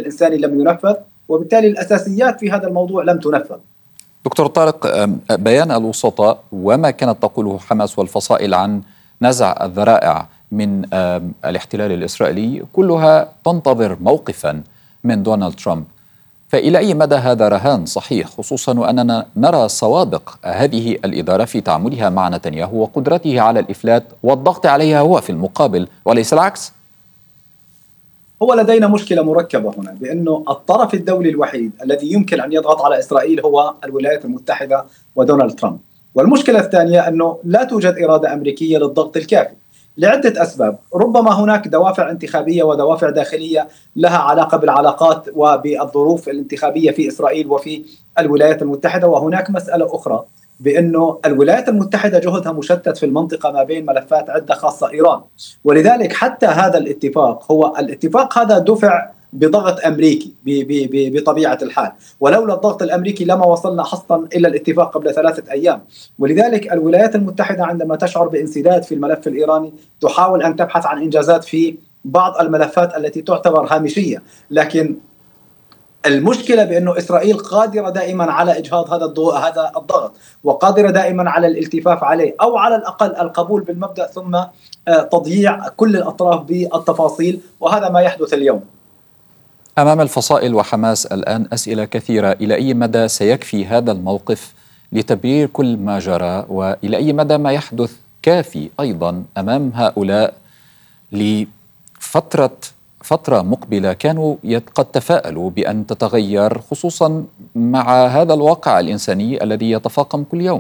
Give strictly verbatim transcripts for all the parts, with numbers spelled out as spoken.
الإنساني لم ينفذ، وبالتالي الأساسيات في هذا الموضوع لم تنفذ. دكتور طارق، بيان الوسطاء وما كانت تقوله حماس والفصائل عن نزع الذرائع من الاحتلال الإسرائيلي كلها تنتظر موقفا من دونالد ترامب، فإلى أي مدى هذا رهان صحيح، خصوصا وأننا نرى سوابق هذه الإدارة في تعاملها مع نتنياهو وقدرته على الإفلات والضغط عليها هو في المقابل وليس العكس؟ هو لدينا مشكلة مركبة هنا، بأنه الطرف الدولي الوحيد الذي يمكن أن يضغط على إسرائيل هو الولايات المتحدة ودونالد ترامب. والمشكلة الثانية أنه لا توجد إرادة أمريكية للضغط الكافي لعدة أسباب. ربما هناك دوافع انتخابية ودوافع داخلية لها علاقة بالعلاقات وبالظروف الانتخابية في إسرائيل وفي الولايات المتحدة، وهناك مسألة أخرى بأنه الولايات المتحدة جهدها مشتت في المنطقة ما بين ملفات عدة خاصة إيران، ولذلك حتى هذا الاتفاق هو الاتفاق هذا دفع بضغط أمريكي بطبيعة الحال، ولولا الضغط الأمريكي لما وصلنا حصلا إلى الاتفاق قبل ثلاثة أيام. ولذلك الولايات المتحدة عندما تشعر بانسداد في الملف الإيراني تحاول أن تبحث عن إنجازات في بعض الملفات التي تعتبر هامشية، لكن المشكلة بأنه إسرائيل قادرة دائما على إجهاض هذا هذا الضغط، وقادرة دائما على الالتفاف عليه أو على الأقل القبول بالمبدأ ثم تضييع كل الأطراف بالتفاصيل، وهذا ما يحدث اليوم. أمام الفصائل وحماس الآن أسئلة كثيرة، إلى أي مدى سيكفي هذا الموقف لتبرير كل ما جرى، وإلى أي مدى ما يحدث كافي أيضا أمام هؤلاء لفترة فترة مقبلة كانوا قد تفاءلوا بأن تتغير، خصوصا مع هذا الواقع الإنساني الذي يتفاقم كل يوم؟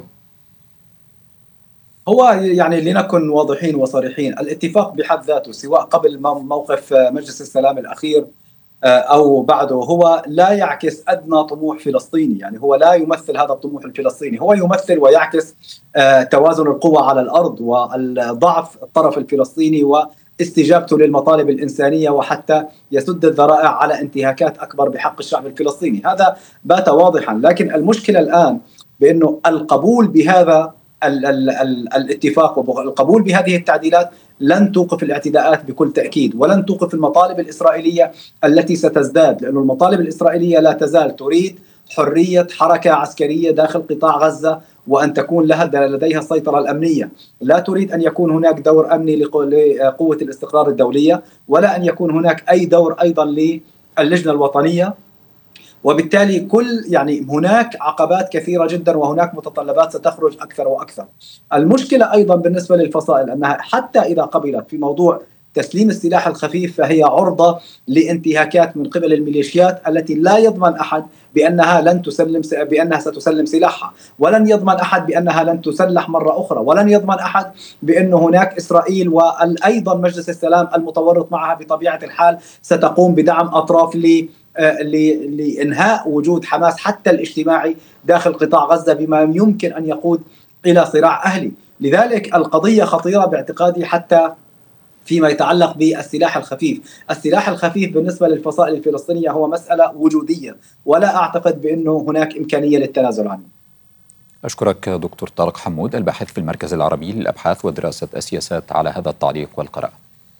هو يعني لنكن واضحين وصريحين، الاتفاق بحد ذاته سواء قبل موقف مجلس السلام الأخير أو بعده هو لا يعكس أدنى طموح فلسطيني، يعني هو لا يمثل هذا الطموح الفلسطيني، هو يمثل ويعكس توازن القوى على الأرض والضعف الطرف الفلسطيني واستجابته للمطالب الإنسانية، وحتى يسد الذرائع على انتهاكات أكبر بحق الشعب الفلسطيني. هذا بات واضحا، لكن المشكلة الآن بأنه القبول بهذا ال ال ال الاتفاق والقبول بهذه التعديلات لن توقف الاعتداءات بكل تأكيد، ولن توقف المطالب الإسرائيلية التي ستزداد، لأن المطالب الإسرائيلية لا تزال تريد حرية حركة عسكرية داخل قطاع غزة، وأن تكون لها لديها السيطرة الأمنية. لا تريد أن يكون هناك دور أمني لقوة الاستقرار الدولية، ولا أن يكون هناك أي دور أيضا للجنة الوطنية. وبالتالي كل يعني هناك عقبات كثيرة جدا، وهناك متطلبات ستخرج أكثر وأكثر. المشكلة أيضا بالنسبة للفصائل أنها حتى إذا قبلت في موضوع تسليم السلاح الخفيف فهي عرضة لانتهاكات من قبل الميليشيات التي لا يضمن أحد بأنها لن تسلم بأنها ستسلم سلاحها، ولن يضمن أحد بأنها لن تسلح مرة أخرى، ولن يضمن أحد بأن هناك إسرائيل وأيضا مجلس السلام المتورط معها بطبيعة الحال ستقوم بدعم أطراف ل لإنهاء وجود حماس حتى الاجتماعي داخل قطاع غزة، بما يمكن أن يقود إلى صراع أهلي. لذلك القضية خطيرة باعتقادي حتى فيما يتعلق بالسلاح الخفيف. السلاح الخفيف بالنسبة للفصائل الفلسطينية هو مسألة وجودية، ولا أعتقد بأنه هناك إمكانية للتنازل عنه. أشكرك دكتور طارق حمود، الباحث في المركز العربي للأبحاث ودراسة السياسات، على هذا التعليق والقراءة.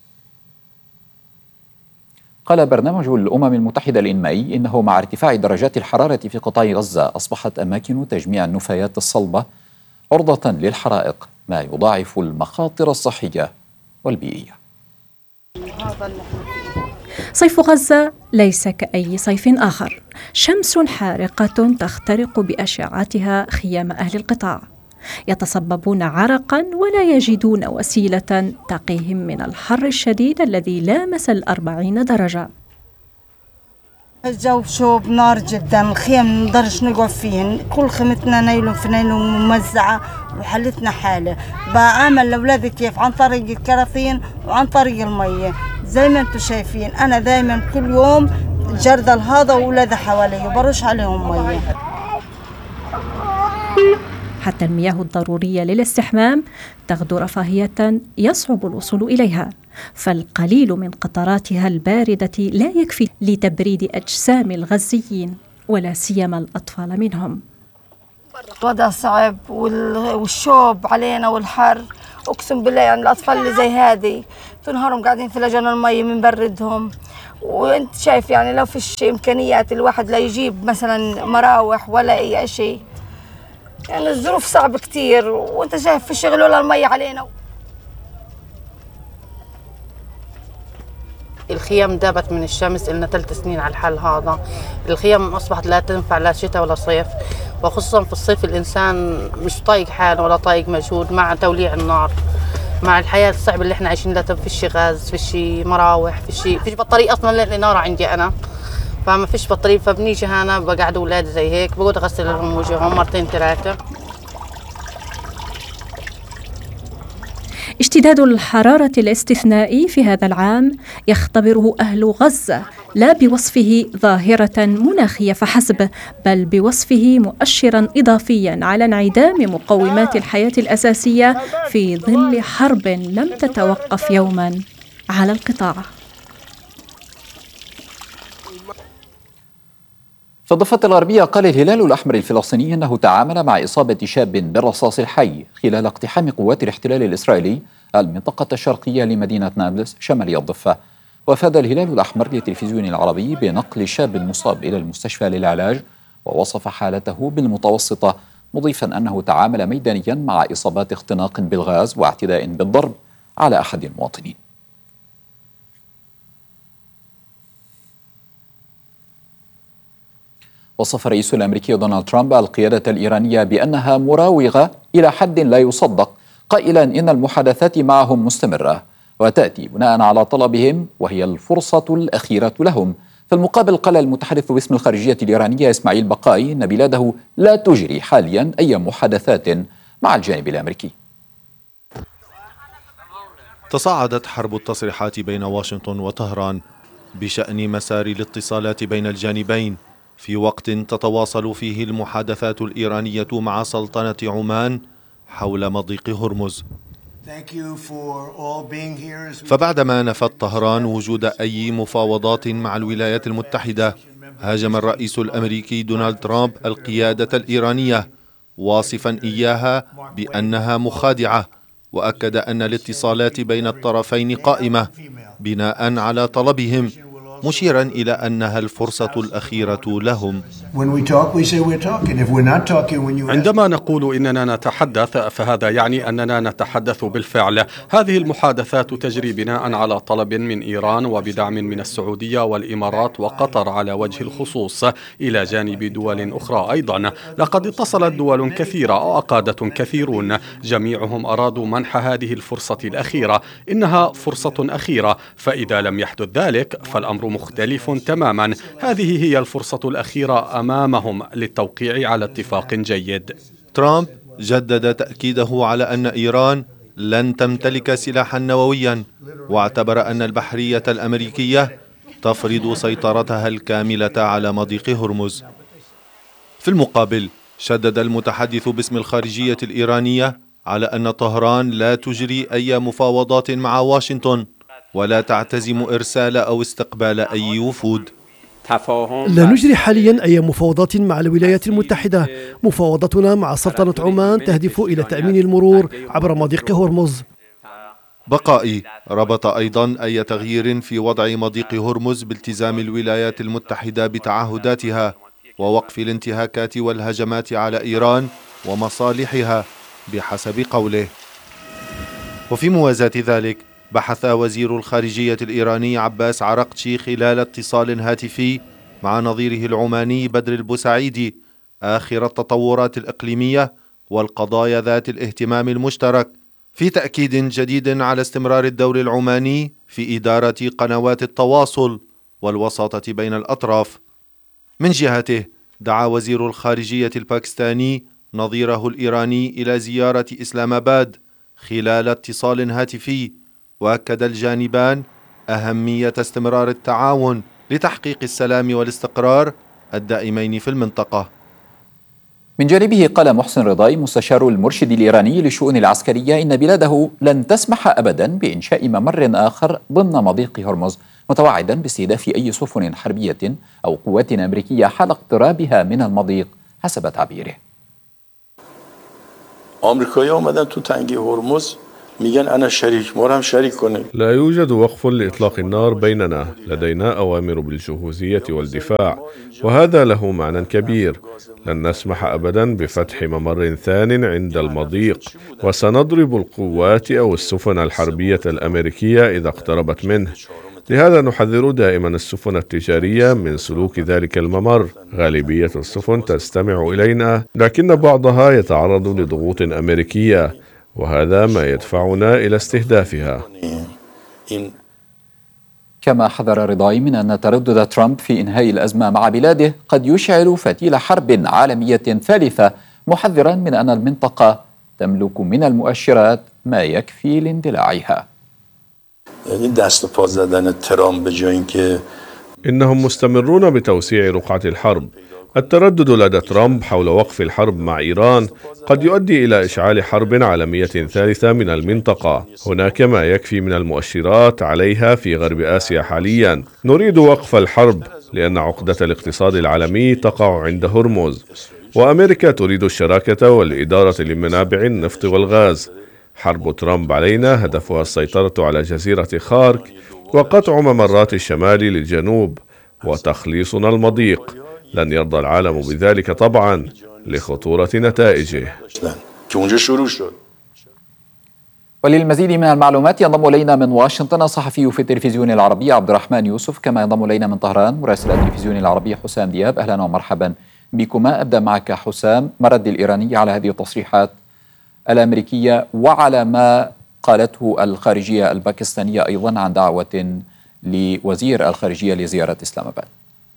قال برنامج الأمم المتحدة الإنمائي إنه مع ارتفاع درجات الحرارة في قطاع غزة أصبحت أماكن تجميع النفايات الصلبة عرضة للحرائق، ما يضاعف المخاطر الصحية والبيئية. صيف غزة ليس كأي صيف آخر، شمس حارقة تخترق بأشعتها خيام أهل القطاع، يتصببون عرقا ولا يجدون وسيلة تقيهم من الحر الشديد الذي لامس الأربعين درجة. الجو شوب نار جدا، الخيم نقدرش نقعد فيهن، كل خيمتنا نايلون في نايلون ممزعة وحالتنا حالة. بعامل لأولادي كيف عن طريق الكراثين وعن طريق المية زي ما انتم شايفين. أنا دايما كل يوم جردل هذا وأولادي حوالي وبرش عليهم مية. حتى المياه الضرورية للاستحمام تغدو رفاهية يصعب الوصول إليها، فالقليل من قطراتها الباردة لا يكفي لتبريد أجسام الغزيين ولا سيما الأطفال منهم. الوضع صعب والشوب علينا والحر، أقسم بالله يعني الأطفال اللي زي هذه تنهارهم قاعدين في لجان المية من بردهم، وانت شايف يعني لو فيش امكانيات الواحد لا يجيب مثلا مراوح ولا اي شيء، يعني الظروف صعبة كتير، وانت شايف في الشغل ولا المية علينا. الخيام دابت من الشمس، لنا ثلاث سنين على الحال هذا. الخيام أصبحت لا تنفع لا شتاء ولا صيف، وخصوصا في الصيف الإنسان مش طايق حاله ولا طايق مجهود مع توليع النار، مع الحياة الصعبة اللي احنا عايشين لها. فيش غاز، فيش مراوح، فيش فيش بطارية أصلا للإنارة عندي أنا، فما فيش بطارية. فبنيجي هنا بقعد أولادي زي هيك، بقعد أغسل لهم وجههم مرتين ثلاثة. اشتداد الحرارة الاستثنائي في هذا العام يختبره أهل غزة لا بوصفه ظاهرة مناخية فحسب، بل بوصفه مؤشرا إضافيا على انعدام مقومات الحياة الأساسية في ظل حرب لم تتوقف يوما على القطاع. في الضفة الغربية قال الهلال الأحمر الفلسطيني أنه تعامل مع إصابة شاب بالرصاص الحي خلال اقتحام قوات الاحتلال الإسرائيلي المنطقة الشرقية لمدينة نابلس شمالي الضفة. وأفاد الهلال الأحمر للتلفزيون العربي بنقل الشاب المصاب إلى المستشفى للعلاج، ووصف حالته بالمتوسطة، مضيفا أنه تعامل ميدانيا مع إصابات اختناق بالغاز واعتداء بالضرب على أحد المواطنين. وصف الرئيس الأمريكي دونالد ترامب القيادة الإيرانية بأنها مراوغة إلى حد لا يصدق، قائلا إن المحادثات معهم مستمرة وتأتي بناء على طلبهم وهي الفرصة الأخيرة لهم. في المقابل قال المتحدث باسم الخارجية الإيرانية إسماعيل بقائي أن بلاده لا تجري حاليا أي محادثات مع الجانب الأمريكي. تصاعدت حرب التصريحات بين واشنطن وطهران بشأن مسار الاتصالات بين الجانبين في وقت تتواصل فيه المحادثات الإيرانية مع سلطنة عمان حول مضيق هرمز. فبعدما نفت طهران وجود أي مفاوضات مع الولايات المتحدة، هاجم الرئيس الأمريكي دونالد ترامب القيادة الإيرانية واصفا إياها بأنها مخادعة، وأكد أن الاتصالات بين الطرفين قائمة بناء على طلبهم، مشيرا إلى أنها الفرصة الأخيرة لهم. عندما نقول إننا نتحدث فهذا يعني أننا نتحدث بالفعل. هذه المحادثات تجري بناء على طلب من إيران وبدعم من السعودية والإمارات وقطر على وجه الخصوص، إلى جانب دول أخرى أيضا. لقد اتصلت دول كثيرة وقادة كثيرون، جميعهم أرادوا منح هذه الفرصة الأخيرة. إنها فرصة أخيرة، فإذا لم يحدث ذلك فالأمر مختلف تماما. هذه هي الفرصة الأخيرة أمامهم للتوقيع على اتفاق جيد. ترامب جدد تأكيده على أن إيران لن تمتلك سلاحا نوويا، واعتبر أن البحرية الأمريكية تفرض سيطرتها الكاملة على مضيق هرمز. في المقابل شدد المتحدث باسم الخارجية الإيرانية على أن طهران لا تجري أي مفاوضات مع واشنطن ولا تعتزم إرسال أو استقبال أي وفود. لا نجري حاليا أي مفاوضات مع الولايات المتحدة. مفاوضتنا مع سلطنة عمان تهدف إلى تأمين المرور عبر مضيق هرمز. بقائي ربط أيضا أي تغيير في وضع مضيق هرمز بالتزام الولايات المتحدة بتعهداتها ووقف الانتهاكات والهجمات على إيران ومصالحها بحسب قوله. وفي موازاة ذلك بحث وزير الخارجية الإيراني عباس عرقتشي خلال اتصال هاتفي مع نظيره العماني بدر البوسعيدي آخر التطورات الإقليمية والقضايا ذات الاهتمام المشترك، في تأكيد جديد على استمرار الدور العماني في إدارة قنوات التواصل والوساطة بين الأطراف. من جهته دعا وزير الخارجية الباكستاني نظيره الإيراني إلى زيارة إسلام آباد خلال اتصال هاتفي، وأكد الجانبان أهمية استمرار التعاون لتحقيق السلام والاستقرار الدائمين في المنطقة. من جانبه قال محسن رضاي مستشار المرشد الإيراني للشؤون العسكرية إن بلاده لن تسمح أبدا بإنشاء ممر آخر ضمن مضيق هرمز، متوعدا باستهداف أي سفن حربية أو قوات أمريكية حال اقترابها من المضيق حسب تعبيره. آمریکایی اومدن تو تنگه هرمز لا يوجد وقف لإطلاق النار بيننا، لدينا أوامر بالجهوزية والدفاع، وهذا له معنى كبير. لن نسمح أبدا بفتح ممر ثان عند المضيق، وسنضرب القوات أو السفن الحربية الأمريكية إذا اقتربت منه. لهذا نحذر دائما السفن التجارية من سلوك ذلك الممر. غالبية السفن تستمع إلينا، لكن بعضها يتعرض لضغوط أمريكية، وهذا ما يدفعنا إلى استهدافها. كما حذر رضاي من أن تردد ترامب في إنهاء الأزمة مع بلاده قد يشعل فتيل حرب عالمية ثالثة، محذرا من أن المنطقة تملك من المؤشرات ما يكفي لاندلاعها. إنهم مستمرون بتوسيع رقعة الحرب. التردد لدى ترامب حول وقف الحرب مع إيران قد يؤدي إلى إشعال حرب عالمية ثالثة من المنطقة. هناك ما يكفي من المؤشرات عليها في غرب آسيا حاليا. نريد وقف الحرب لأن عقدة الاقتصاد العالمي تقع عند هرمز، وأمريكا تريد الشراكة والإدارة لمنابع النفط والغاز. حرب ترامب علينا هدفها السيطرة على جزيرة خارك وقطع ممرات الشمال للجنوب وتخليصنا المضيق. لن يرضى العالم بذلك طبعا لخطورة نتائجه. وللمزيد من المعلومات ينضم إلينا من واشنطن الصحفي في التلفزيون العربي عبد الرحمن يوسف، كما ينضم إلينا من طهران مراسل التلفزيون العربي حسام دياب. أهلا ومرحبا بكما. أبدأ معك حسام، ما الرد الإيراني على هذه التصريحات الأمريكية وعلى ما قالته الخارجية الباكستانية أيضا عن دعوة لوزير الخارجية لزيارة إسلام آباد؟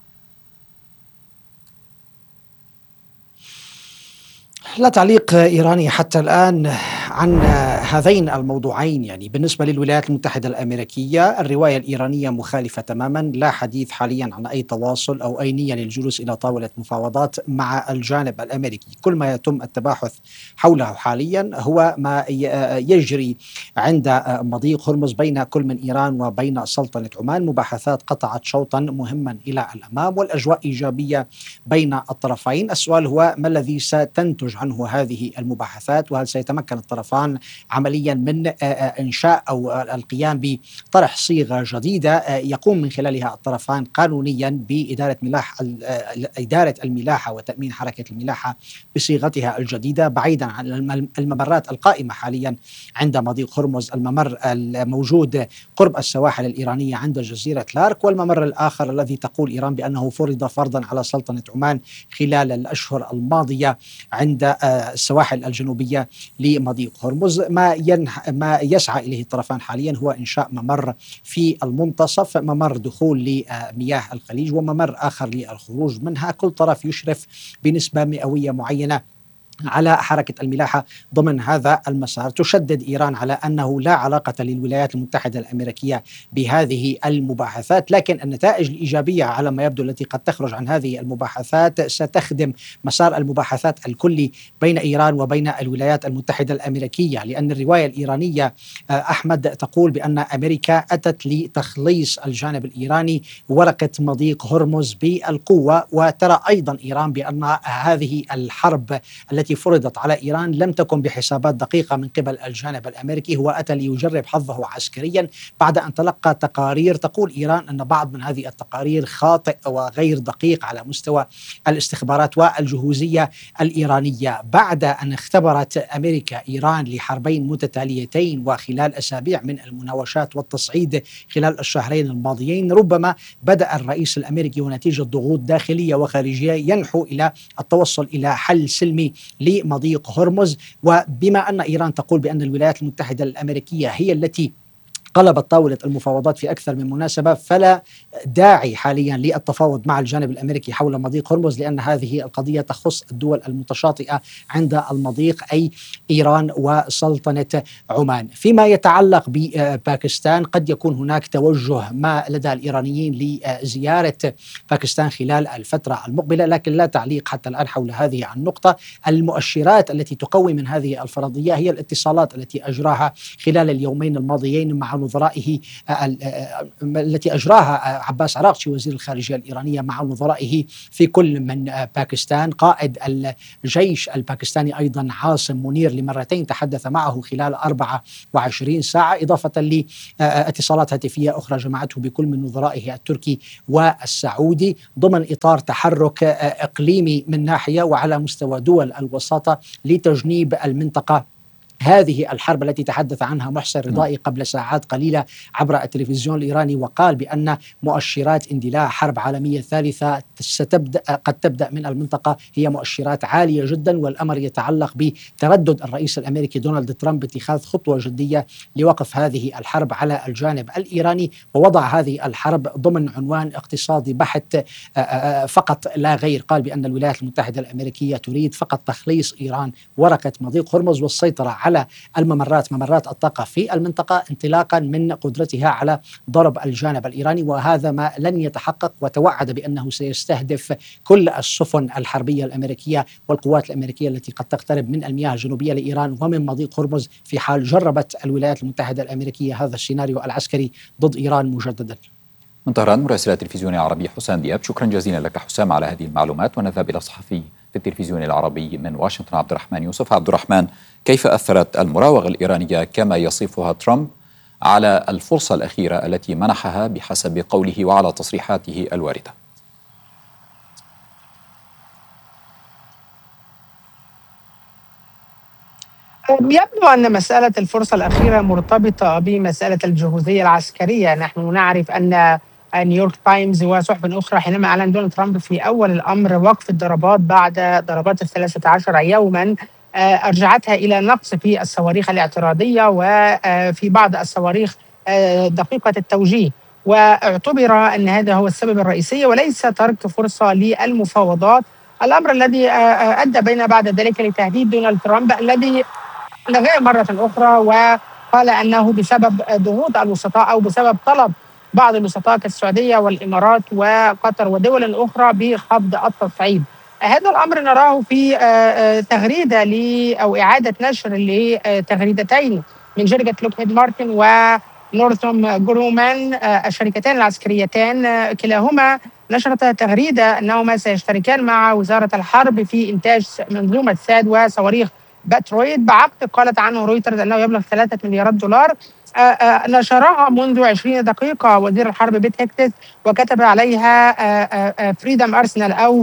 لا تعليق إيراني حتى الآن عن هذين الموضوعين. يعني بالنسبة للولايات المتحدة الأمريكية الرواية الإيرانية مخالفة تماما، لا حديث حاليا عن أي تواصل أو أي نية للجلوس إلى طاولة مفاوضات مع الجانب الأمريكي. كل ما يتم التباحث حوله حاليا هو ما يجري عند مضيق هرمز بين كل من إيران وبين سلطنة عمان. مباحثات قطعت شوطا مهما إلى الأمام والأجواء إيجابية بين الطرفين. السؤال هو ما الذي ستنتج عنه هذه المباحثات، وهل سيتمكن الطرفان عمليا من إنشاء أو القيام بطرح صيغة جديدة يقوم من خلالها الطرفان قانونيا بإدارة ملاح إدارة الملاحة وتأمين حركة الملاحة بصيغتها الجديدة، بعيدا عن الممرات القائمة حاليا عند مضيق هرمز، الممر الموجود قرب السواحل الإيرانية عند جزيرة لارك، والممر الآخر الذي تقول إيران بأنه فرض فرضا على سلطنة عمان خلال الأشهر الماضية عند السواحل الجنوبية لمضيق هرمز. ما ينح ما يسعى إليه الطرفان حاليا هو إنشاء ممر في المنتصف، ممر دخول لمياه الخليج وممر آخر للخروج منها. كل طرف يشرف بنسبة مئوية معينة على حركة الملاحة ضمن هذا المسار. تشدد إيران على أنه لا علاقة للولايات المتحدة الأمريكية بهذه المباحثات، لكن النتائج الإيجابية على ما يبدو التي قد تخرج عن هذه المباحثات ستخدم مسار المباحثات الكلي بين إيران وبين الولايات المتحدة الأمريكية، لأن الرواية الإيرانية أحمد تقول بأن أمريكا أتت لتخليص الجانب الإيراني ورقة مضيق هرمز بالقوة. وترى أيضا إيران بأن هذه الحرب التي فرضت على إيران لم تكن بحسابات دقيقة من قبل الجانب الأمريكي، هو أتى ليجرب حظه عسكريا بعد أن تلقى تقارير تقول إيران أن بعض من هذه التقارير خاطئ وغير دقيق على مستوى الاستخبارات والجهوزية الإيرانية. بعد أن اختبرت أمريكا إيران لحربين متتاليتين وخلال أسابيع من المناوشات والتصعيد خلال الشهرين الماضيين، ربما بدأ الرئيس الأمريكي ونتيجة ضغوط داخلية وخارجية ينحو إلى التوصل إلى حل سلمي لمضيق هرمز. وبما أن إيران تقول بأن الولايات المتحدة الأمريكية هي التي قلبت طاولة المفاوضات في أكثر من مناسبة، فلا داعي حاليا للتفاوض مع الجانب الأمريكي حول مضيق هرمز، لأن هذه القضية تخص الدول المتشاطئة عند المضيق أي إيران وسلطنة عمان. فيما يتعلق بباكستان قد يكون هناك توجه ما لدى الإيرانيين لزيارة باكستان خلال الفترة المقبلة، لكن لا تعليق حتى الآن حول هذه النقطة. المؤشرات التي تقوي من هذه الفرضية هي الاتصالات التي أجراها خلال اليومين الماضيين مع نظرائه التي أجراها عباس عراقچي وزير الخارجية الإيرانية مع نظرائه في كل من باكستان. قائد الجيش الباكستاني أيضا عاصم منير لمرتين تحدث معه خلال أربعة وعشرين ساعة، إضافة لاتصالات هاتفية أخرى جمعته بكل من نظرائه التركي والسعودي ضمن إطار تحرك إقليمي من ناحية وعلى مستوى دول الوساطة لتجنيب المنطقة هذه الحرب التي تحدث عنها محسن رضائي قبل ساعات قليلة عبر التلفزيون الإيراني، وقال بأن مؤشرات اندلاع حرب عالمية ثالثة ستبدأ قد تبدأ من المنطقة هي مؤشرات عالية جدا، والأمر يتعلق بتردد الرئيس الأمريكي دونالد ترامب باتخاذ خطوة جدية لوقف هذه الحرب على الجانب الإيراني ووضع هذه الحرب ضمن عنوان اقتصادي بحت فقط لا غير. قال بأن الولايات المتحدة الأمريكية تريد فقط تخليص إيران ورقة مضيق هرمز والسيطرة على على الممرات ممرات الطاقة في المنطقة انطلاقا من قدرتها على ضرب الجانب الإيراني، وهذا ما لن يتحقق، وتوعد بأنه سيستهدف كل السفن الحربية الأمريكية والقوات الأمريكية التي قد تقترب من المياه الجنوبية لإيران ومن مضيق هرمز في حال جربت الولايات المتحدة الأمريكية هذا السيناريو العسكري ضد إيران مجددا. من طهران مراسل التلفزيون العربي حسام دياب، شكرا جزيلا لك حسام على هذه المعلومات. ونذهب إلى الصحفي في التلفزيون العربي من واشنطن عبد الرحمن يوسف. عبد الرحمن، كيف أثرت المراوغة الإيرانية كما يصفها ترامب على الفرصة الأخيرة التي منحها بحسب قوله وعلى تصريحاته الواردة؟ يبدو أن مسألة الفرصة الأخيرة مرتبطة بمسألة الجهوزية العسكرية. نحن نعرف أن نيويورك تايمز وصحف أخرى حينما أعلن دونالد ترامب في أول الأمر وقف الضربات بعد ضربات الثلاثة عشر يوما أرجعتها إلى نقص في الصواريخ الاعتراضية وفي بعض الصواريخ دقيقة التوجيه، واعتبر أن هذا هو السبب الرئيسي وليس ترك فرصة للمفاوضات، الأمر الذي أدى بين بعد ذلك لتهديد دونالد ترامب الذي لغى مرة أخرى وقال أنه بسبب ضغوط الوسطاء أو بسبب طلب بعض الوسطاء كالسعودية والإمارات وقطر ودول أخرى بخفض التصعيد. هذا الأمر نراه في تغريدة أو إعادة نشر لتغريدتين من شركة لوكهيد مارتن ونورثروم جرومان الشركتان العسكريتان، كلاهما نشرتا تغريدة أنهما سيشتركان مع وزارة الحرب في إنتاج منظومة ساد وصواريخ باترويد بعقد قالت عنه رويترز أنه يبلغ ثلاثة مليارات دولار. آآ آآ نشرها منذ عشرين دقيقة وزير الحرب بيت هيكتس وكتب عليها فريدم أرسنال أو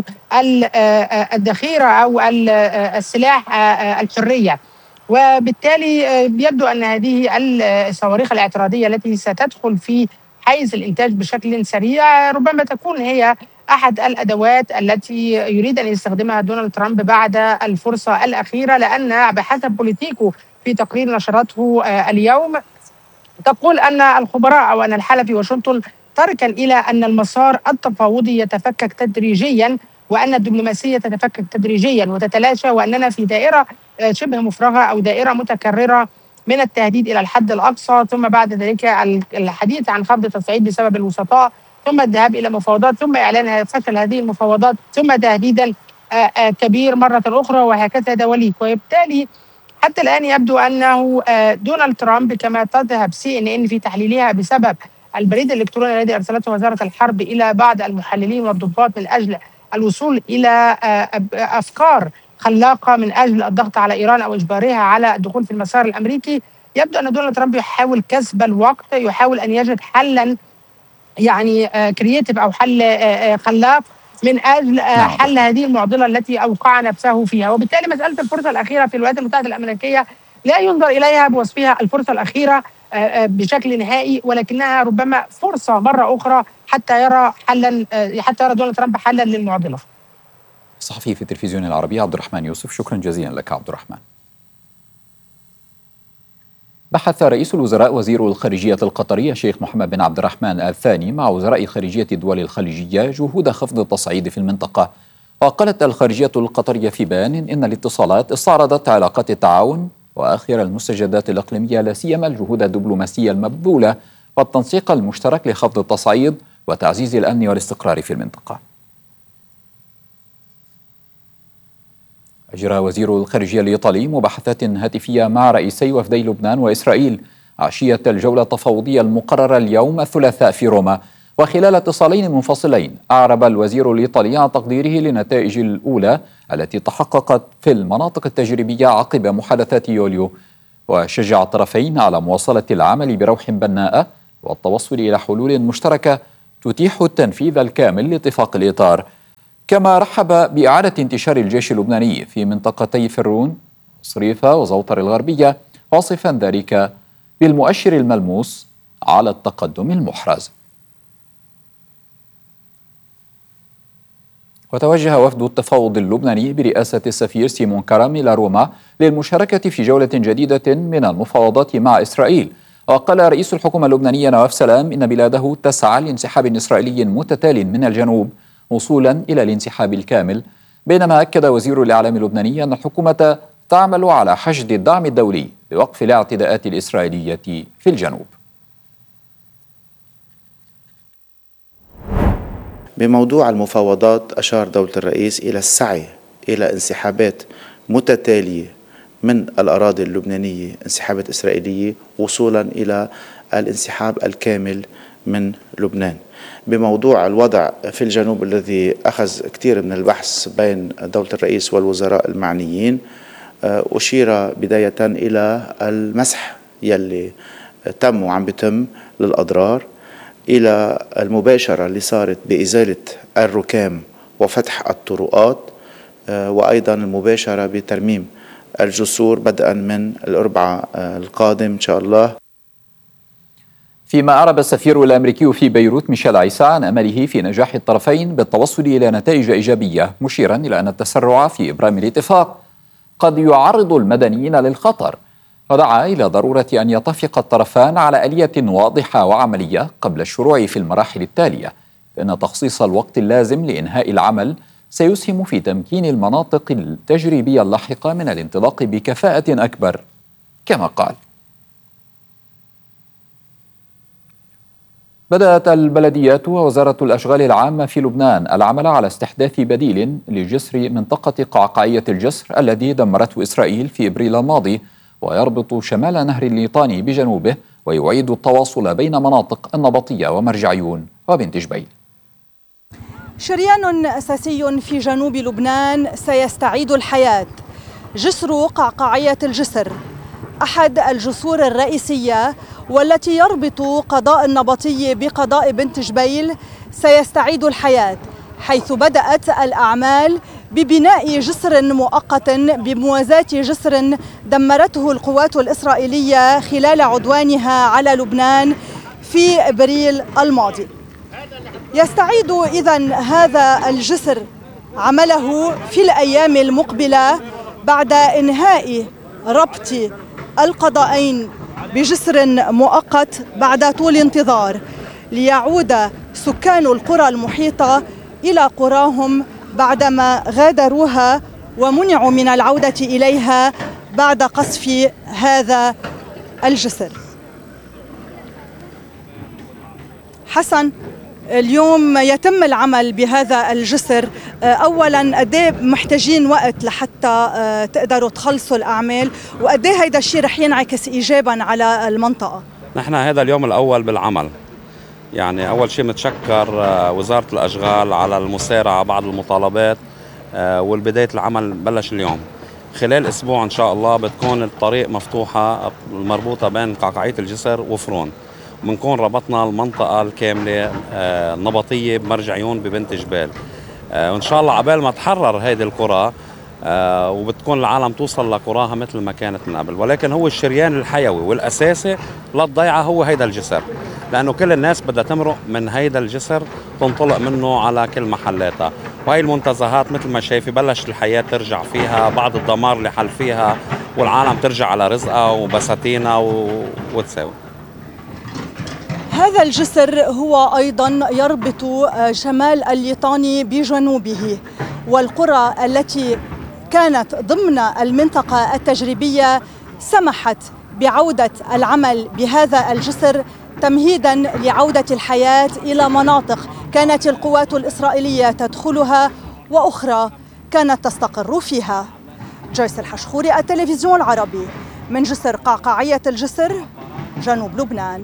الذخيرة أو السلاح الحرية، وبالتالي يبدو أن هذه الصواريخ الاعتراضية التي ستدخل في حيز الإنتاج بشكل سريع ربما تكون هي أحد الأدوات التي يريد أن يستخدمها دونالد ترامب بعد الفرصة الأخيرة، لأن بحسب بوليتيكو في تقرير نشرته اليوم تقول أن الخبراء أو أن الحالة في واشنطن تركن إلى أن المسار التفاوضي يتفكك تدريجيا وأن الدبلوماسية تتفكك تدريجيا وتتلاشى، وأننا في دائرة شبه مفرغة أو دائرة متكررة من التهديد إلى الحد الأقصى، ثم بعد ذلك الحديث عن خفض التصعيد بسبب الوسطاء، ثم الذهاب إلى مفاوضات، ثم إعلان فشل هذه المفاوضات، ثم تهديدا كبير مرة أخرى، وهكذا دواليك. وبالتالي حتى الآن يبدو أنه دونالد ترامب كما تذهب سي إن إن في تحليلها بسبب البريد الإلكتروني الذي أرسلته وزارة الحرب إلى بعض المحللين والضباط من أجل الوصول إلى أفكار خلاقة من أجل الضغط على إيران أو إجبارها على الدخول في المسار الأمريكي. يبدو أن دونالد ترامب يحاول كسب الوقت، يحاول أن يجد حلا يعني كرياتيف أو حل خلاق من أجل حل هذه المعضلة التي أوقع نفسه فيها. وبالتالي مسألة الفرصة الأخيرة في الولايات المتحدة الأمريكية لا ينظر إليها بوصفها الفرصة الأخيرة بشكل نهائي، ولكنها ربما فرصة مرة أخرى حتى يرى حلا حتى يرى دونالد ترامب حلا للمعضلة. صحفي في التلفزيون العربي عبد الرحمن يوسف، شكرا جزيلا لك عبد الرحمن. بحث رئيس الوزراء وزير الخارجية القطري الشيخ محمد بن عبد الرحمن آل ثاني مع وزراء خارجية الدول الخليجية جهود خفض التصعيد في المنطقة. وقالت الخارجية القطرية في بيان إن الاتصالات استعرضت علاقات التعاون وآخر المستجدات الإقليمية لا سيما الجهود الدبلوماسية المبذولة والتنسيق المشترك لخفض التصعيد وتعزيز الأمن والاستقرار في المنطقة. أجرى وزير الخارجية الإيطالي مباحثات هاتفية مع رئيسي وفدي لبنان وإسرائيل عشية الجولة التفاوضية المقررة اليوم الثلاثاء في روما. وخلال اتصالين منفصلين أعرب الوزير الإيطالي عن تقديره للنتائج الأولى التي تحققت في المناطق التجريبية عقب محادثات يوليو، وشجع الطرفين على مواصلة العمل بروح بناءة والتوصل إلى حلول مشتركة تتيح التنفيذ الكامل لاتفاق الإطار. كما رحب بإعادة انتشار الجيش اللبناني في منطقتي فرون صريفة وزوطر الغربية، واصفا ذلك بالمؤشر الملموس على التقدم المحرز. وتوجه وفد التفاوض اللبناني برئاسة السفير سيمون كرم إلى روما للمشاركة في جولة جديدة من المفاوضات مع إسرائيل. وقال رئيس الحكومة اللبنانية نواف سلام إن بلاده تسعى لانسحاب إسرائيلي متتال من الجنوب وصولا إلى الانسحاب الكامل، بينما أكد وزير الإعلام اللبناني أن الحكومة تعمل على حشد الدعم الدولي لوقف الاعتداءات الإسرائيلية في الجنوب. بموضوع المفاوضات أشار دولة الرئيس إلى السعي إلى انسحابات متتالية من الأراضي اللبنانية، انسحابات إسرائيلية وصولا إلى الانسحاب الكامل من لبنان. بموضوع الوضع في الجنوب الذي أخذ كثير من البحث بين دولة الرئيس والوزراء المعنيين، أشير بداية إلى المسح يلي تم وعم بيتم للأضرار، إلى المباشرة اللي صارت بإزالة الركام وفتح الطرقات، وأيضا المباشرة بترميم الجسور بدءا من الأربعاء القادم إن شاء الله. فيما أعرب السفير الأمريكي في بيروت ميشيل عيسى عن أمله في نجاح الطرفين بالتوصل إلى نتائج إيجابية، مشيرا إلى أن التسرع في إبرام الاتفاق قد يعرض المدنيين للخطر، ودعا إلى ضرورة أن يتفق الطرفان على آلية واضحة وعملية قبل الشروع في المراحل التالية، فإن تخصيص الوقت اللازم لإنهاء العمل سيسهم في تمكين المناطق التجريبية اللاحقة من الانطلاق بكفاءة أكبر كما قال. بدأت البلديات ووزارة الأشغال العامة في لبنان العمل على استحداث بديل لجسر منطقة قعقاعية الجسر الذي دمرته إسرائيل في إبريل الماضي، ويربط شمال نهر الليطاني بجنوبه ويعيد التواصل بين مناطق النبطية ومرجعيون وبنت جبيل. شريان أساسي في جنوب لبنان سيستعيد الحياة. جسر قعقاعية الجسر أحد الجسور الرئيسية والتي يربط قضاء النبطي بقضاء بنت جبيل سيستعيد الحياة، حيث بدأت الأعمال ببناء جسر مؤقت بموازاة جسر دمرته القوات الإسرائيلية خلال عدوانها على لبنان في أبريل الماضي. يستعيد إذن هذا الجسر عمله في الأيام المقبلة بعد إنهاء ربط القضاءين بجسر مؤقت بعد طول انتظار، ليعود سكان القرى المحيطة إلى قراهم بعدما غادروها ومنعوا من العودة إليها بعد قصف هذا الجسر. حسن، اليوم يتم العمل بهذا الجسر، اولا قد ايه محتاجين وقت لحتى تقدروا تخلصوا الاعمال، وقد ايه هيدا الشيء رح ينعكس ايجابا على المنطقه؟ نحن هذا اليوم الاول بالعمل، يعني اول شيء بنتشكر وزاره الاشغال على المسارعه بعض المطالبات، والبدايه العمل بلش اليوم. خلال اسبوع ان شاء الله بتكون الطريق مفتوحه المربوطه بين قعقاعيه الجسر وفرون، بنكون ربطنا المنطقة الكاملة النبطية بمرجعيون ببنت جبال، وإن شاء الله عبال ما تحرر هيدي القرى وبتكون العالم توصل لقراها مثل ما كانت من قبل. ولكن هو الشريان الحيوي والأساسي للضيعة هو هيدا الجسر، لأنه كل الناس بدها تمرق من هيدا الجسر تنطلق منه على كل محلاتها، وهي المنتزهات مثل ما شايفي بلش الحياة ترجع فيها، بعض الدمار اللي حل فيها، والعالم ترجع على رزقها وبساتينها وتساوي. هذا الجسر هو أيضا يربط شمال الليطاني بجنوبه، والقرى التي كانت ضمن المنطقة التجريبية سمحت بعودة العمل بهذا الجسر تمهيدا لعودة الحياة إلى مناطق كانت القوات الإسرائيلية تدخلها وأخرى كانت تستقر فيها. جويس الحشخوري، التلفزيون العربي، من جسر قعقاعية الجسر جنوب لبنان.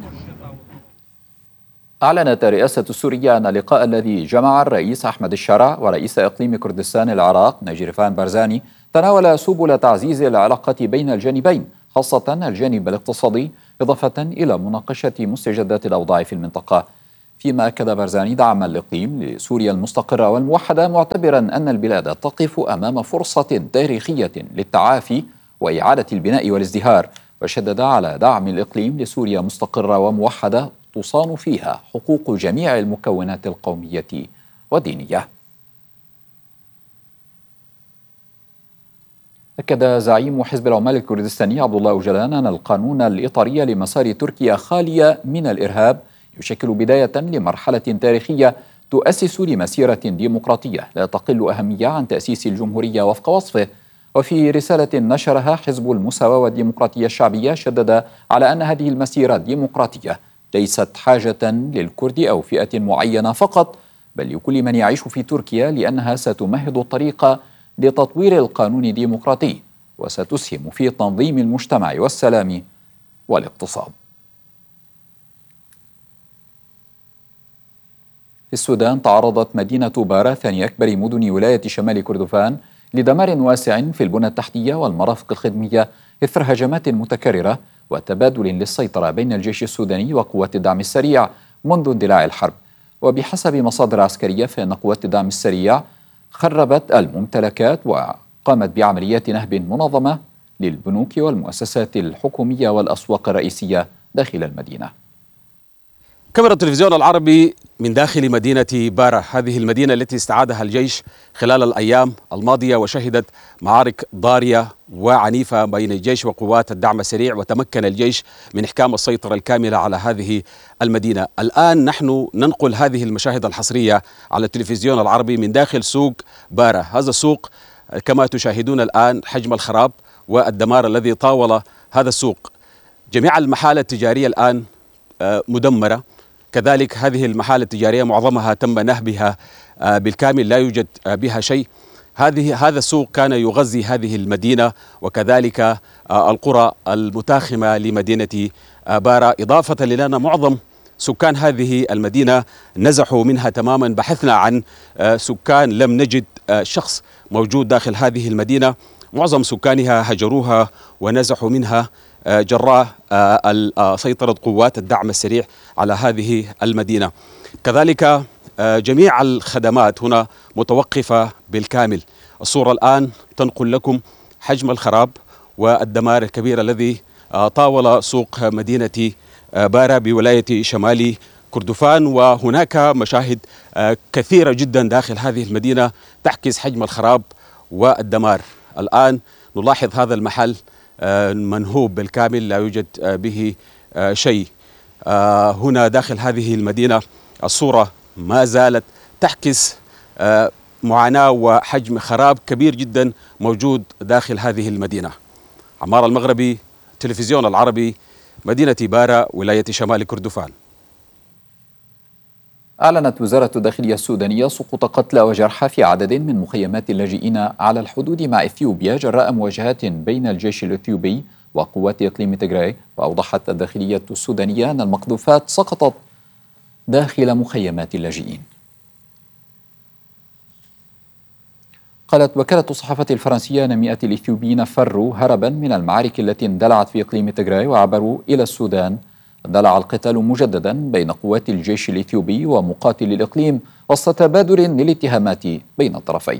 أعلنت الرئاسة السورية أن اللقاء الذي جمع الرئيس أحمد الشرع ورئيس إقليم كردستان العراق نجيرفان بارزاني تناول سبل تعزيز العلاقة بين الجانبين، خاصة الجانب الاقتصادي، إضافة إلى مناقشة مستجدات الأوضاع في المنطقة. فيما أكد بارزاني دعم الإقليم لسوريا المستقرة والموحدة، معتبرا أن البلاد تقف أمام فرصة تاريخية للتعافي وإعادة البناء والازدهار، وشدد على دعم الإقليم لسوريا مستقرة وموحدة تصان فيها حقوق جميع المكونات القومية والدينية. أكد زعيم حزب العمال الكردستاني عبد الله أوجلان أن القانون الإطاري لمسار تركيا خالية من الإرهاب يشكل بداية لمرحلة تاريخية تؤسس لمسيرة ديمقراطية لا تقل أهمية عن تأسيس الجمهورية وفق وصفه. وفي رسالة نشرها حزب المساواة والديمقراطية الشعبية، شدد على أن هذه المسيرة الديمقراطية ليست حاجة للكرد أو فئة معينة فقط، بل لكل من يعيش في تركيا، لأنها ستمهد الطريق لتطوير القانون الديمقراطي وستسهم في تنظيم المجتمع والسلام والاقتصاد. في السودان تعرضت مدينة بارا ثاني أكبر مدن ولاية شمال كردفان لدمار واسع في البنى التحتية والمرافق الخدمية إثر هجمات متكررة وتبادل للسيطرة بين الجيش السوداني وقوات الدعم السريع منذ اندلاع الحرب. وبحسب مصادر عسكرية فإن قوات الدعم السريع خربت الممتلكات وقامت بعمليات نهب منظمة للبنوك والمؤسسات الحكومية والأسواق الرئيسية داخل المدينة. كاميرا التلفزيون العربي من داخل مدينة بارا، هذه المدينة التي استعادها الجيش خلال الأيام الماضية وشهدت معارك ضارية وعنيفة بين الجيش وقوات الدعم السريع، وتمكن الجيش من إحكام السيطرة الكاملة على هذه المدينة. الآن نحن ننقل هذه المشاهد الحصرية على التلفزيون العربي من داخل سوق بارا. هذا السوق كما تشاهدون الآن حجم الخراب والدمار الذي طاول هذا السوق. جميع المحال التجارية الآن مدمرة، كذلك هذه المحال التجارية معظمها تم نهبها بالكامل، لا يوجد بها شيء. هذه هذا السوق كان يغذي هذه المدينة وكذلك القرى المتاخمة لمدينة بارا، إضافة لأن معظم سكان هذه المدينة نزحوا منها تماما. بحثنا عن سكان لم نجد شخص موجود داخل هذه المدينة، معظم سكانها هجروها ونزحوا منها جراء سيطرة قوات الدعم السريع على هذه المدينة. كذلك جميع الخدمات هنا متوقفة بالكامل. الصورة الآن تنقل لكم حجم الخراب والدمار الكبير الذي طاول سوق مدينة بارا بولاية شمال كردفان، وهناك مشاهد كثيرة جدا داخل هذه المدينة تعكس حجم الخراب والدمار. الآن نلاحظ هذا المحل منهوب بالكامل، لا يوجد به شيء. هنا داخل هذه المدينة الصورة ما زالت تعكس معاناة وحجم خراب كبير جدا موجود داخل هذه المدينة. عمار المغربي، تلفزيون العربي، مدينة بارا، ولاية شمال كردفان. أعلنت وزارة الداخلية السودانية سقوط قتلى وجرحى في عدد من مخيمات اللاجئين على الحدود مع إثيوبيا جراء مواجهات بين الجيش الإثيوبي وقوات إقليم تيغراي. وأوضحت الداخلية السودانية أن المقذوفات سقطت داخل مخيمات اللاجئين. قالت وكالة الصحافة الفرنسية أن مئات الإثيوبيين فروا هربا من المعارك التي اندلعت في إقليم تيغراي وعبروا إلى السودان. اندلع القتال مجددا بين قوات الجيش الإثيوبي ومقاتلي الإقليم وسط تبادل للاتهامات بين الطرفين.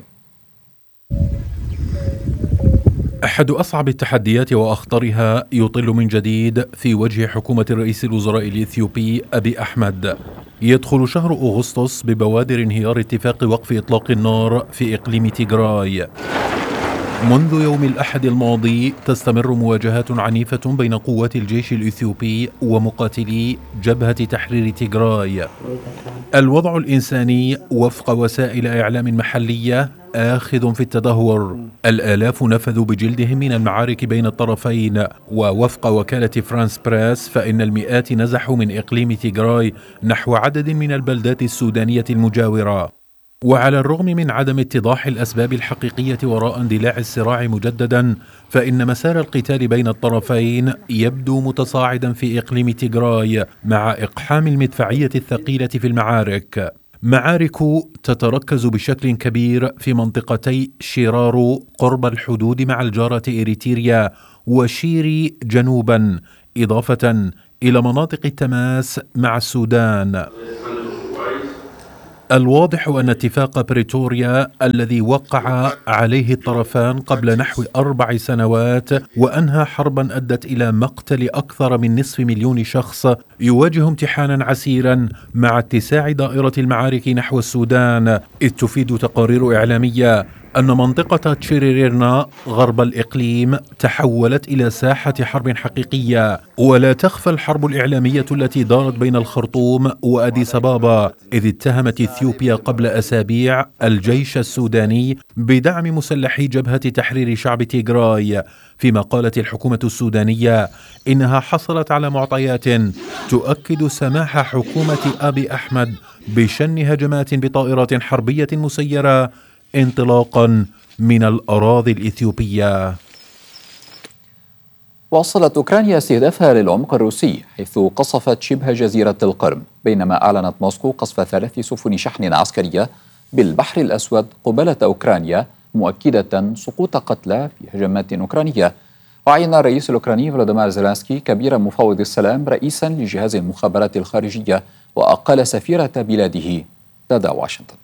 أحد أصعب التحديات وأخطرها يطل من جديد في وجه حكومة رئيس الوزراء الإثيوبي أبي أحمد. يدخل شهر أغسطس ببوادر انهيار اتفاق وقف إطلاق النار في إقليم تيغراي. منذ يوم الأحد الماضي تستمر مواجهات عنيفة بين قوات الجيش الإثيوبي ومقاتلي جبهة تحرير تيغراي. الوضع الإنساني وفق وسائل إعلام محلية آخذ في التدهور. الآلاف نفذوا بجلدهم من المعارك بين الطرفين، ووفق وكالة فرانس بريس فإن المئات نزحوا من إقليم تيغراي نحو عدد من البلدات السودانية المجاورة. وعلى الرغم من عدم اتضاح الأسباب الحقيقية وراء اندلاع الصراع مجددا، فإن مسار القتال بين الطرفين يبدو متصاعدا في إقليم تيغراي مع إقحام المدفعية الثقيلة في المعارك. معارك تتركز بشكل كبير في منطقتي شيرارو قرب الحدود مع الجارة إريتريا وشيري جنوبا، إضافة إلى مناطق التماس مع السودان. الواضح أن اتفاق بريتوريا الذي وقع عليه الطرفان قبل نحو أربع سنوات وأنهى حربا أدت إلى مقتل أكثر من نصف مليون شخص يواجه امتحانا عسيرا مع اتساع دائرة المعارك نحو السودان، إذ تفيد تقارير إعلامية أن منطقة تشيريرنا غرب الإقليم تحولت إلى ساحة حرب حقيقية. ولا تخفى الحرب الإعلامية التي دارت بين الخرطوم وأديس أبابا، إذ اتهمت إثيوبيا قبل أسابيع الجيش السوداني بدعم مسلحي جبهة تحرير شعب تيغراي، فيما قالت الحكومة السودانية إنها حصلت على معطيات تؤكد سماح حكومة أبي أحمد بشن هجمات بطائرات حربية مسيرة انطلاقا من الأراضي الإثيوبية. واصلت أوكرانيا استهدافها للعمق الروسي حيث قصفت شبه جزيرة القرم، بينما أعلنت موسكو قصف ثلاث سفن شحن عسكرية بالبحر الأسود قبالة أوكرانيا، مؤكدة سقوط قتلى في هجمات أوكرانية. وعين الرئيس الأوكراني فلوديمير زيلينسكي كبير مفوض السلام رئيسا لجهاز المخابرات الخارجية، وأقال سفيرة بلاده لدى واشنطن.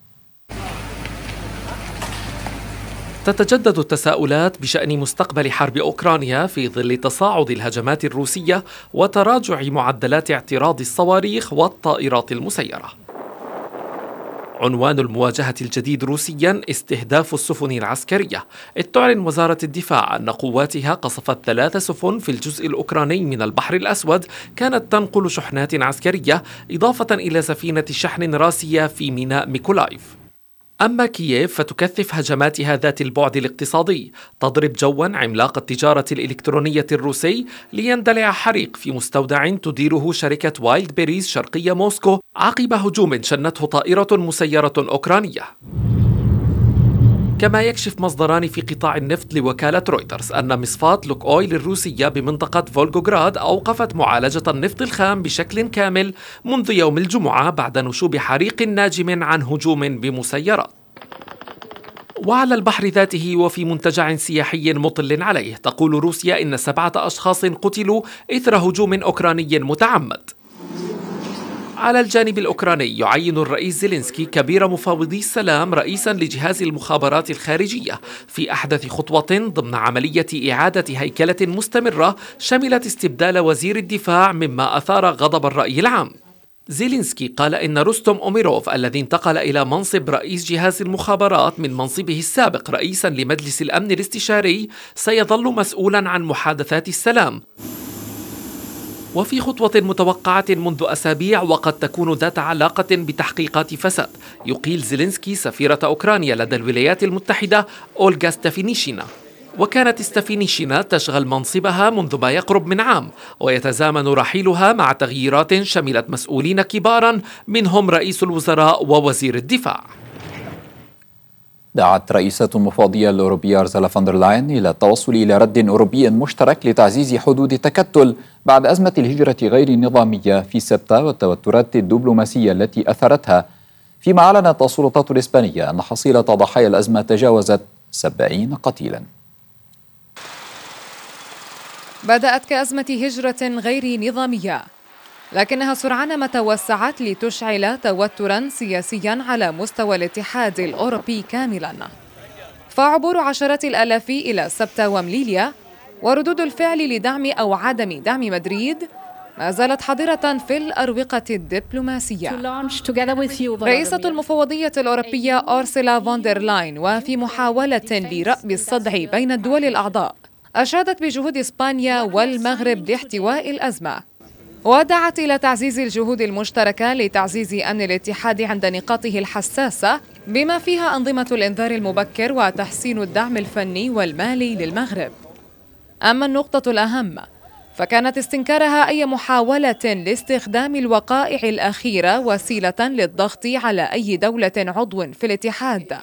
تتجدد التساؤلات بشأن مستقبل حرب أوكرانيا في ظل تصاعد الهجمات الروسية وتراجع معدلات اعتراض الصواريخ والطائرات المسيرة. عنوان المواجهة الجديد روسيا استهداف السفن العسكرية، إذ تعلن وزارة الدفاع أن قواتها قصفت ثلاث سفن في الجزء الأوكراني من البحر الأسود كانت تنقل شحنات عسكرية، إضافة إلى سفينة شحن راسية في ميناء ميكولايف. أما كييف فتكثف هجماتها ذات البعد الاقتصادي، تضرب جوا عملاق التجارة الإلكترونية الروسي ليندلع حريق في مستودع تديره شركة وايلد بيريز شرقية موسكو عقب هجوم شنته طائرة مسيرة أوكرانية. كما يكشف مصدران في قطاع النفط لوكالة رويترز أن مصفاة لوك أويل الروسية بمنطقة فولغوغراد أوقفت معالجة النفط الخام بشكل كامل منذ يوم الجمعة بعد نشوب حريق ناجم عن هجوم بمسيرات. وعلى البحر ذاته وفي منتجع سياحي مطل عليه، تقول روسيا إن سبعة أشخاص قتلوا إثر هجوم أوكراني متعمد. على الجانب الأوكراني يعين الرئيس زيلينسكي كبير مفاوضي السلام رئيسا لجهاز المخابرات الخارجية في أحدث خطوة ضمن عملية إعادة هيكلة مستمرة شملت استبدال وزير الدفاع، مما أثار غضب الرأي العام. زيلينسكي قال إن روستوم أوميروف الذي انتقل إلى منصب رئيس جهاز المخابرات من منصبه السابق رئيسا لمجلس الأمن الاستشاري سيظل مسؤولا عن محادثات السلام. وفي خطوة متوقعة منذ أسابيع وقد تكون ذات علاقة بتحقيقات فساد، يقيل زيلينسكي سفيرة أوكرانيا لدى الولايات المتحدة أولغا ستافينيشينا. وكانت ستافينيشينا تشغل منصبها منذ ما يقرب من عام، ويتزامن رحيلها مع تغييرات شملت مسؤولين كبارا منهم رئيس الوزراء ووزير الدفاع. دعت رئيسة المفوضية الأوروبية أرسولا فون دير لاين إلى التوصل إلى رد أوروبي مشترك لتعزيز حدود التكتل بعد أزمة الهجرة غير النظامية في سبتة والتوترات الدبلوماسية التي أثرتها، فيما أعلنت السلطات الإسبانية أن حصيلة ضحايا الأزمة تجاوزت سبعين قتيلا. بدأت كأزمة هجرة غير نظامية، لكنها سرعان ما توسعت لتشعل توترا سياسيا على مستوى الاتحاد الأوروبي كاملا. فعبور عشرات الآلاف إلى سبتة ومليليا وردود الفعل لدعم أو عدم دعم مدريد ما زالت حاضرة في الأروقة الدبلوماسية. رئيسة المفوضية الأوروبية أرسولا فون دير لاين وفي محاولة لرأب الصدع بين الدول الأعضاء أشادت بجهود إسبانيا والمغرب لاحتواء الأزمة، ودعت إلى تعزيز الجهود المشتركة لتعزيز أمن الاتحاد عند نقاطه الحساسة بما فيها أنظمة الإنذار المبكر وتحسين الدعم الفني والمالي للمغرب. أما النقطة الأهم فكانت استنكارها أي محاولة لاستخدام الوقائع الأخيرة وسيلة للضغط على أي دولة عضو في الاتحاد.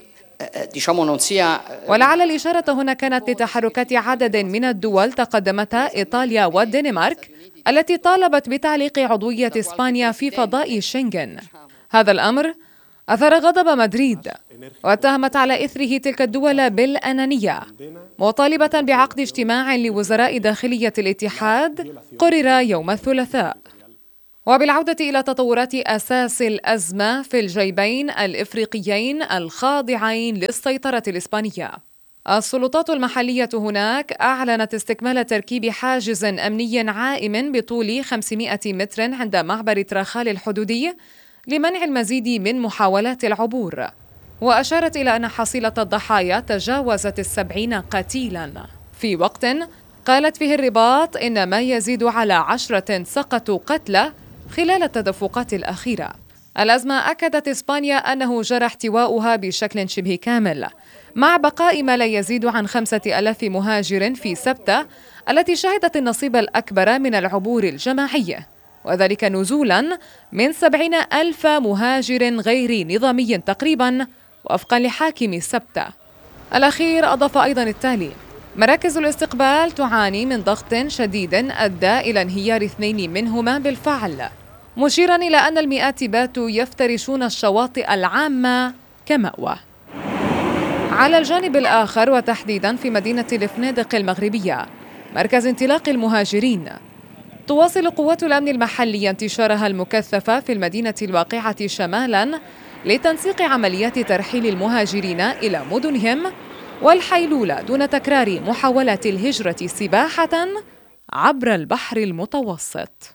ولعل الإشارة هنا كانت لتحركات عدد من الدول تقدمتها إيطاليا والدنمارك التي طالبت بتعليق عضوية إسبانيا في فضاء شنغن. هذا الأمر أثار غضب مدريد، واتهمت على إثره تلك الدول بالأنانية، مطالبة بعقد اجتماع لوزراء داخلية الاتحاد قرر يوم الثلاثاء. وبالعودة إلى تطورات أساس الأزمة في الجيبين الإفريقيين الخاضعين للسيطرة الإسبانية، السلطات المحلية هناك أعلنت استكمال تركيب حاجز أمني عائم بطول خمسمائة متر عند معبر تراخال الحدودي لمنع المزيد من محاولات العبور، وأشارت إلى أن حصيلة الضحايا تجاوزت السبعين قتيلاً، في وقت قالت فيه الرباط إن ما يزيد على عشرة سقطوا قتلى خلال التدفقات الأخيرة. الأزمة أكدت إسبانيا أنه جرى احتواؤها بشكل شبه كامل، مع بقاء ما لا يزيد عن خمسة ألاف مهاجر في سبتة التي شهدت النصيب الأكبر من العبور الجماعي، وذلك نزولاً من سبعين ألف مهاجر غير نظامي تقريباً وفقاً لحاكم سبتة. الأخير أضاف أيضاً التالي: مراكز الاستقبال تعاني من ضغط شديد أدى إلى انهيار اثنين منهما بالفعل، مشيراً إلى أن المئات باتوا يفترشون الشواطئ العامة كمأوى. على الجانب الآخر، وتحديداً في مدينة الفنادق المغربية مركز انطلاق المهاجرين، تواصل قوات الأمن المحلي انتشارها المكثف في المدينة الواقعة شمالاً لتنسيق عمليات ترحيل المهاجرين إلى مدنهم والحيلولة دون تكرار محاولات الهجرة سباحة عبر البحر المتوسط.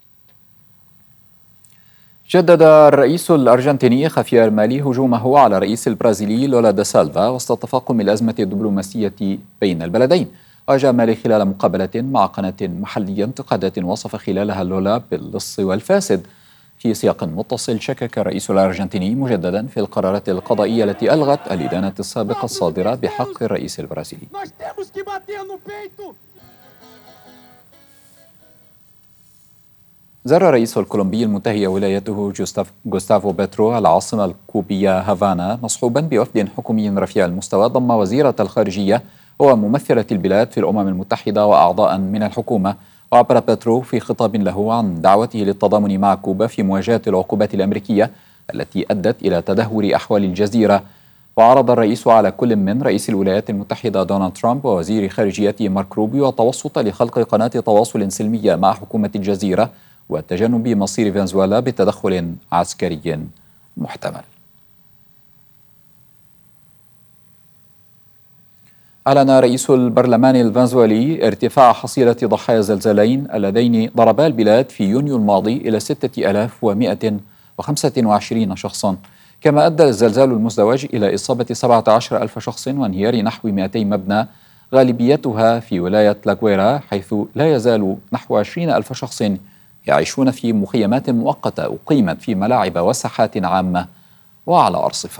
جدد الرئيس الأرجنتيني خافير مالي هجومه على الرئيس البرازيلي لولا دا سيلفا وسط تفاقم الأزمة الدبلوماسية بين البلدين. واجه مالي خلال مقابلة مع قناة محلية انتقادات وصف خلالها لولا باللص والفاسد. في سياق متصل، شكك الرئيس الأرجنتيني مجددا في القرارات القضائية التي ألغت الإدانة السابقة الصادرة بحق الرئيس البرازيلي. زار الرئيس الكولومبي المنتهي ولايته جوستافو بيترو العاصمة الكوبية هافانا مصحوبا بوفد حكومي رفيع المستوى ضم وزيرة الخارجية وممثلة البلاد في الأمم المتحدة وأعضاء من الحكومة. وعبر بيترو في خطاب له عن دعوته للتضامن مع كوبا في مواجهة العقوبات الأمريكية التي أدت إلى تدهور أحوال الجزيرة. وعرض الرئيس على كل من رئيس الولايات المتحدة دونالد ترامب ووزير خارجيته مارك روبيو التوسط لخلق قناة تواصل سلمية مع حكومة الجزيرة وتجنب مصير فنزويلا بتدخل عسكري محتمل. أعلن رئيس البرلمان الفنزويلي ارتفاع حصيلة ضحايا الزلزالين اللذين ضربا البلاد في يونيو الماضي إلى ستة آلاف ومئة وخمسة وعشرين شخصا، كما أدى الزلزال المزدوج إلى إصابة سبعة عشر ألف شخص وانهيار نحو مئتي مبنى غالبيتها في ولاية لاغويرا، حيث لا يزال نحو عشرين ألف شخص يعيشون في مخيمات مؤقتة أقيمت في ملاعب وساحات عامة وعلى أرصفة.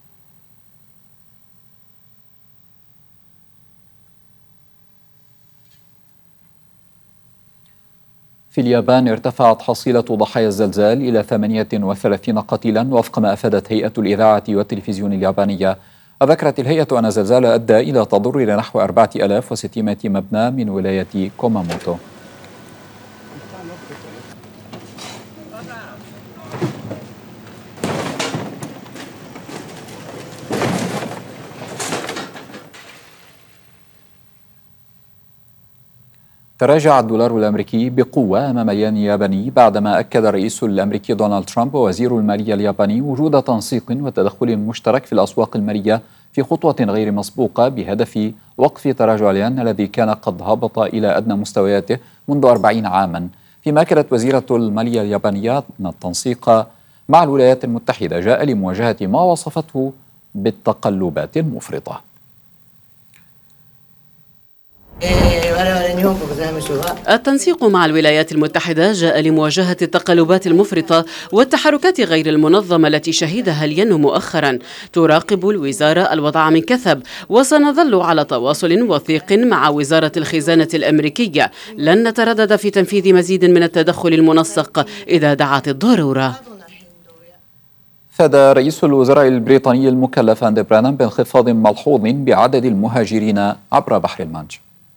في اليابان ارتفعت حصيلة ضحايا الزلزال إلى ثمانية وثلاثين قتيلا وفق ما أفادت هيئة الإذاعة والتلفزيون اليابانية. وذكرت الهيئة أن الزلزال أدى إلى تضرر نحو أربعة آلاف وستمائة مبنى من ولاية كوماموتو. تراجع الدولار الأمريكي بقوة أمام الين الياباني بعدما أكد الرئيس الأمريكي دونالد ترامب ووزير المالية الياباني وجود تنسيق وتدخل مشترك في الأسواق المالية في خطوة غير مسبوقة بهدف وقف تراجع الين الذي كان قد هبط إلى أدنى مستوياته منذ أربعين عاما. فيما أكدت وزيرة المالية اليابانية أن التنسيق مع الولايات المتحدة جاء لمواجهة ما وصفته بالتقلبات المفرطة. التنسيق مع الولايات المتحدة جاء لمواجهة التقلبات المفرطة والتحركات غير المنظمة التي شهدها الين مؤخرا. تراقب الوزارة الوضع من كثب، وسنظل على تواصل وثيق مع وزارة الخزانة الأمريكية. لن نتردد في تنفيذ مزيد من التدخل المنسق إذا دعت الضرورة. فاد رئيس الوزراء البريطاني المكلف أندي برانان بانخفاض ملحوظ بعدد المهاجرين عبر بحر المانج.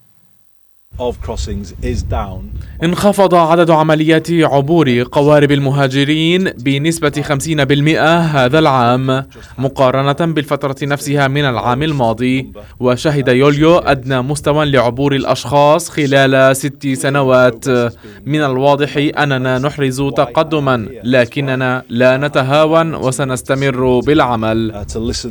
انخفض عدد عمليات عبور قوارب المهاجرين بنسبة خمسين بالمئة هذا العام مقارنة بالفترة نفسها من العام الماضي، وشهد يوليو أدنى مستوى لعبور الأشخاص خلال ست سنوات. من الواضح أننا نحرز تقدما، لكننا لا نتهاون وسنستمر بالعمل.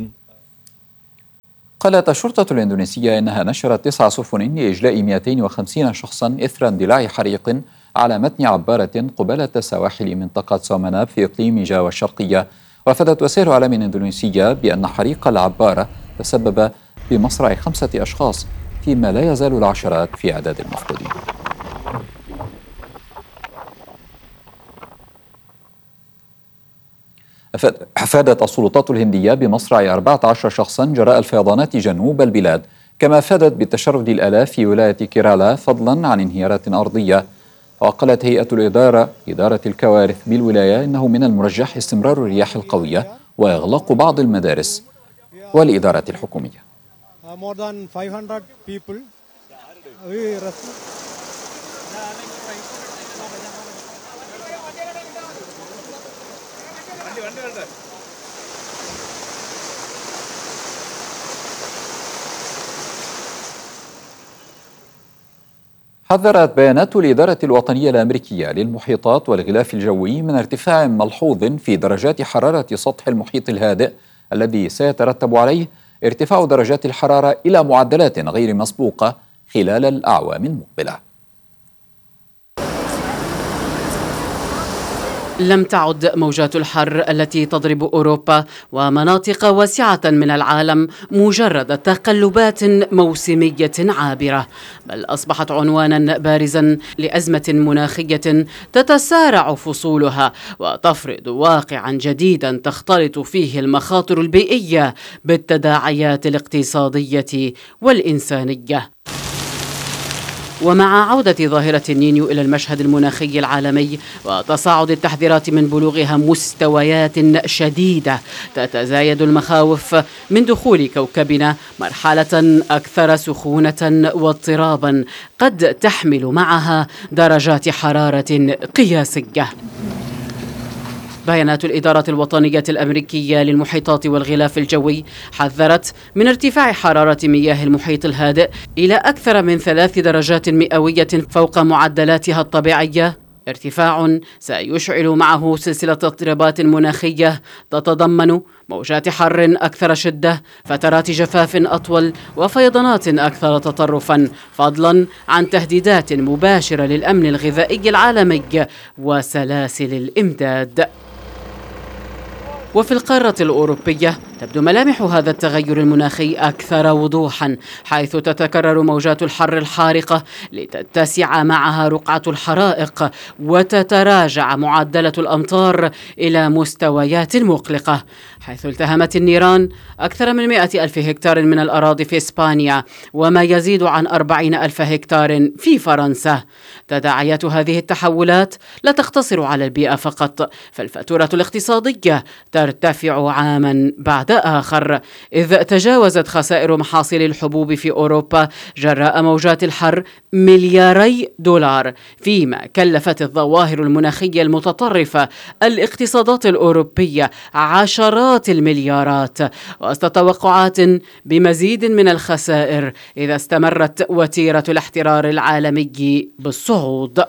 قالت الشرطة الإندونيسية إنها نشرت تسع سفن لإجلاء مئتين وخمسين شخصا إثر اندلاع حريق على متن عبارة قبالة سواحل منطقة سومناب في إقليم جاوا الشرقية. وأفادت وسائل إعلام إندونيسية بأن حريق العبارة تسبب بمصرع خمسة أشخاص، فيما لا يزال العشرات في أعداد المفقودين. أفادت السلطات الهندية بمصرع أربعة عشر شخصا جراء الفيضانات جنوب البلاد، كما أفادت بالتشرد الآلاف في ولاية كيرالا فضلا عن انهيارات أرضية. وقالت هيئة الإدارة إدارة الكوارث بالولاية إنه من المرجح استمرار الرياح القوية وإغلاق بعض المدارس والإدارات الحكومية. حذرت بيانات الإدارة الوطنية الأمريكية للمحيطات والغلاف الجوي من ارتفاع ملحوظ في درجات حرارة سطح المحيط الهادئ، الذي سيترتب عليه ارتفاع درجات الحرارة إلى معدلات غير مسبوقة خلال الأعوام المقبلة. لم تعد موجات الحر التي تضرب أوروبا ومناطق واسعة من العالم مجرد تقلبات موسمية عابرة، بل أصبحت عنوانا بارزا لأزمة مناخية تتسارع فصولها وتفرض واقعا جديدا تختلط فيه المخاطر البيئية بالتداعيات الاقتصادية والإنسانية. ومع عودة ظاهرة النينيو إلى المشهد المناخي العالمي وتصاعد التحذيرات من بلوغها مستويات شديدة، تتزايد المخاوف من دخول كوكبنا مرحلة أكثر سخونة واضطرابا قد تحمل معها درجات حرارة قياسية. بيانات الإدارة الوطنية الأمريكية للمحيطات والغلاف الجوي حذرت من ارتفاع حرارة مياه المحيط الهادئ إلى أكثر من ثلاث درجات مئوية فوق معدلاتها الطبيعية، ارتفاع سيشعل معه سلسلة اضطرابات مناخية تتضمن موجات حر أكثر شدة، فترات جفاف أطول، وفيضانات أكثر تطرفا، فضلا عن تهديدات مباشرة للأمن الغذائي العالمي وسلاسل الإمداد. وفي القارة الأوروبية تبدو ملامح هذا التغير المناخي أكثر وضوحا، حيث تتكرر موجات الحر الحارقة لتتسع معها رقعة الحرائق وتتراجع معدلة الأمطار إلى مستويات مقلقة، حيث التهمت النيران أكثر من مئة ألف هكتار من الأراضي في إسبانيا وما يزيد عن أربعين ألف هكتار في فرنسا. تداعيات هذه التحولات لا تقتصر على البيئة فقط، فالفاتورة الاقتصادية ترتفع عاما بعد آخر، إذ تجاوزت خسائر محاصيل الحبوب في أوروبا جراء موجات الحر ملياري دولار، فيما كلفت الظواهر المناخية المتطرفة الاقتصادات الأوروبية عشرات المليارات، وسط توقعات بمزيد من الخسائر إذا استمرت وتيرة الاحترار العالمي بالصعود.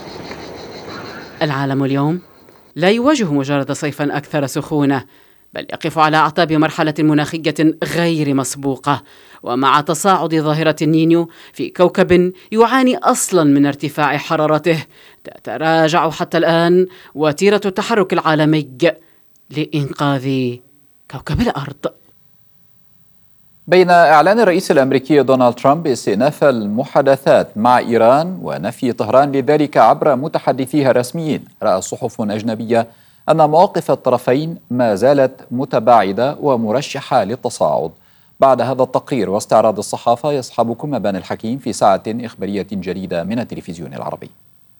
العالم اليوم لا يواجه مجرد صيفا أكثر سخونة، بل يقف على أعتاب مرحلة مناخية غير مسبوقة، ومع تصاعد ظاهرة النينيو في كوكب يعاني أصلا من ارتفاع حرارته، تتراجع حتى الآن وتيرة التحرك العالمي لإنقاذ كوكب الأرض. بين إعلان الرئيس الأمريكي دونالد ترامب باستئناف المحادثات مع إيران ونفي طهران لذلك عبر متحدثيها الرسميين، رأت صحف أجنبية أن مواقف الطرفين ما زالت متباعدة ومرشحة للتصاعد. بعد هذا التقرير واستعراض الصحافة يصحبكم مبان الحكيم في ساعة إخبارية جديدة من التلفزيون العربي.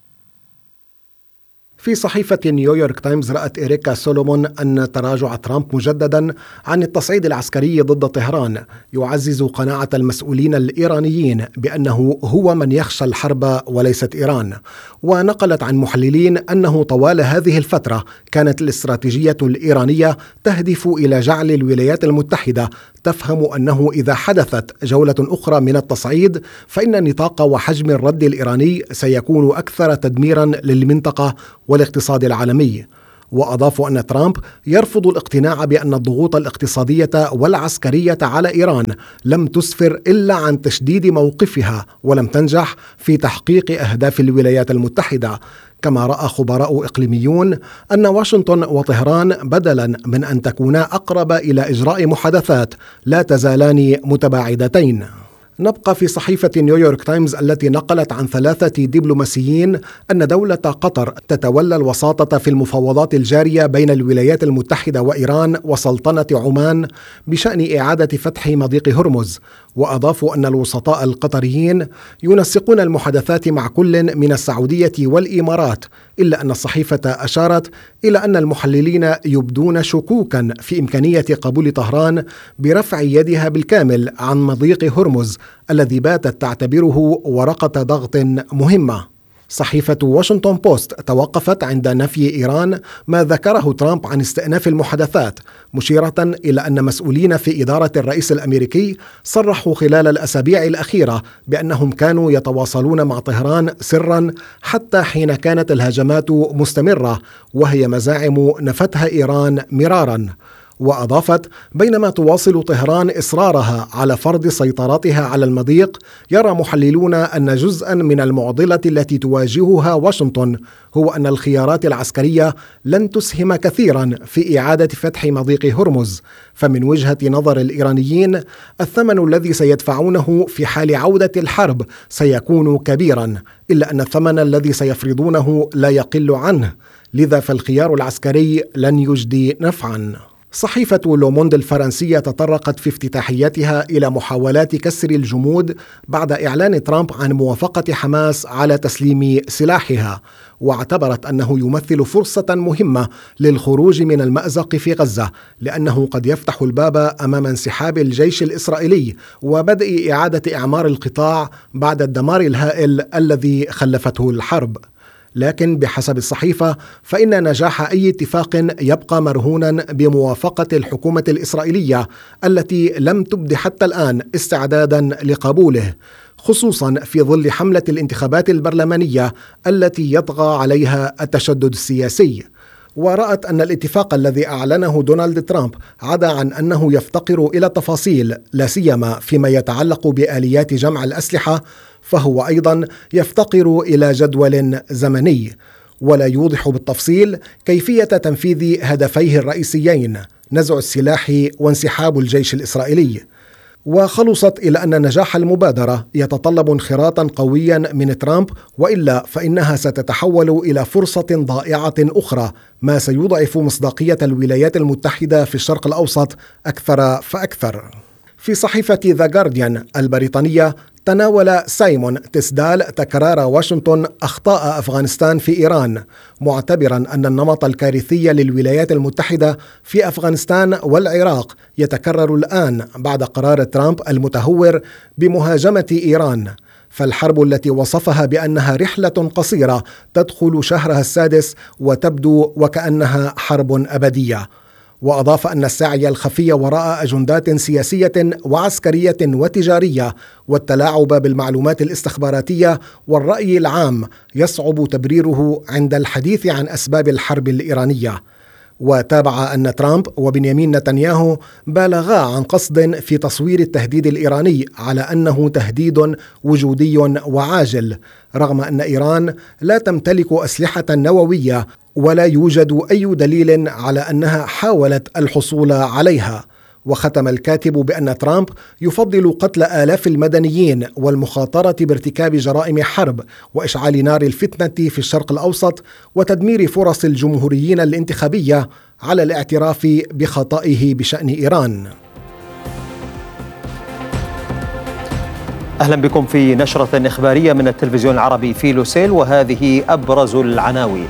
في صحيفة نيويورك تايمز رأت إريكا سولومون أن تراجع ترامب مجددا عن التصعيد العسكري ضد طهران يعزز قناعة المسؤولين الإيرانيين بأنه هو من يخشى الحرب وليست إيران، ونقلت عن محللين أنه طوال هذه الفترة كانت الاستراتيجية الإيرانية تهدف إلى جعل الولايات المتحدة تفهم أنه إذا حدثت جولة أخرى من التصعيد فإن نطاق وحجم الرد الإيراني سيكون أكثر تدميرا للمنطقة والاقتصاد العالمي. وأضافوا أن ترامب يرفض الاقتناع بأن الضغوط الاقتصادية والعسكرية على إيران لم تسفر إلا عن تشديد موقفها ولم تنجح في تحقيق أهداف الولايات المتحدة. كما رأى خبراء إقليميون أن واشنطن وطهران بدلا من أن تكونا أقرب إلى إجراء محادثات لا تزالان متباعدتين. نبقى في صحيفة نيويورك تايمز التي نقلت عن ثلاثة دبلوماسيين أن دولة قطر تتولى الوساطة في المفاوضات الجارية بين الولايات المتحدة وإيران وسلطنة عمان بشأن إعادة فتح مضيق هرمز. وأضافوا أن الوسطاء القطريين ينسقون المحادثات مع كل من السعودية والإمارات، إلا أن الصحيفة أشارت إلى أن المحللين يبدون شكوكا في إمكانية قبول طهران برفع يدها بالكامل عن مضيق هرمز الذي باتت تعتبره ورقة ضغط مهمة. صحيفة واشنطن بوست توقفت عند نفي إيران ما ذكره ترامب عن استئناف المحادثات، مشيرة إلى أن مسؤولين في إدارة الرئيس الأمريكي صرحوا خلال الأسابيع الأخيرة بأنهم كانوا يتواصلون مع طهران سرا حتى حين كانت الهجمات مستمرة، وهي مزاعم نفتها إيران مرارا. وأضافت: بينما تواصل طهران إصرارها على فرض سيطرتها على المضيق، يرى محللون أن جزءا من المعضلة التي تواجهها واشنطن هو أن الخيارات العسكرية لن تسهم كثيرا في إعادة فتح مضيق هرمز، فمن وجهة نظر الإيرانيين الثمن الذي سيدفعونه في حال عودة الحرب سيكون كبيرا، إلا أن الثمن الذي سيفرضونه لا يقل عنه، لذا فالخيار العسكري لن يجدي نفعا. صحيفة لوموند الفرنسية تطرقت في افتتاحيتها إلى محاولات كسر الجمود بعد إعلان ترامب عن موافقة حماس على تسليم سلاحها، واعتبرت أنه يمثل فرصة مهمة للخروج من المأزق في غزة، لأنه قد يفتح الباب أمام انسحاب الجيش الإسرائيلي وبدء إعادة إعمار القطاع بعد الدمار الهائل الذي خلفته الحرب. لكن بحسب الصحيفة فإن نجاح أي اتفاق يبقى مرهونا بموافقة الحكومة الإسرائيلية التي لم تبد حتى الآن استعدادا لقبوله، خصوصا في ظل حملة الانتخابات البرلمانية التي يطغى عليها التشدد السياسي. ورأت أن الاتفاق الذي أعلنه دونالد ترامب عدا عن أنه يفتقر إلى تفاصيل لا سيما فيما يتعلق بآليات جمع الأسلحة، فهو أيضا يفتقر إلى جدول زمني، ولا يوضح بالتفصيل كيفية تنفيذ هدفيه الرئيسيين نزع السلاح وانسحاب الجيش الإسرائيلي. وخلصت إلى أن نجاح المبادرة يتطلب انخراطا قويا من ترامب، وإلا فإنها ستتحول إلى فرصة ضائعة أخرى، ما سيضعف مصداقية الولايات المتحدة في الشرق الأوسط أكثر فأكثر. في صحيفة ذا جارديان البريطانية تناول سايمون تسدال تكرار واشنطن أخطاء أفغانستان في إيران، معتبرا أن النمط الكارثي للولايات المتحدة في أفغانستان والعراق يتكرر الآن بعد قرار ترامب المتهور بمهاجمة إيران، فالحرب التي وصفها بأنها رحلة قصيرة تدخل شهرها السادس وتبدو وكأنها حرب أبدية. وأضاف أن السعي الخفي وراء أجندات سياسية وعسكرية وتجارية والتلاعب بالمعلومات الاستخباراتية والرأي العام يصعب تبريره عند الحديث عن أسباب الحرب الإيرانية. وتابع أن ترامب وبنيامين نتنياهو بالغا عن قصد في تصوير التهديد الإيراني على أنه تهديد وجودي وعاجل، رغم أن إيران لا تمتلك أسلحة نووية ولا يوجد أي دليل على أنها حاولت الحصول عليها. وختم الكاتب بأن ترامب يفضل قتل آلاف المدنيين والمخاطرة بارتكاب جرائم حرب وإشعال نار الفتنة في الشرق الأوسط وتدمير فرص الجمهوريين الانتخابية على الاعتراف بخطئه بشأن إيران. أهلا بكم في نشرة إخبارية من التلفزيون العربي في لوسيل، وهذه أبرز العناوين.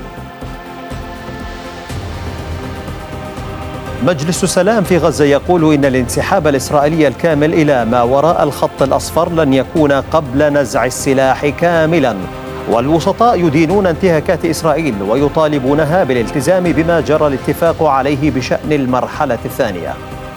مجلس السلام في غزة يقول إن الانسحاب الإسرائيلي الكامل إلى ما وراء الخط الأصفر لن يكون قبل نزع السلاح كاملا، والوسطاء يدينون انتهاكات إسرائيل ويطالبونها بالالتزام بما جرى الاتفاق عليه بشأن المرحلة الثانية.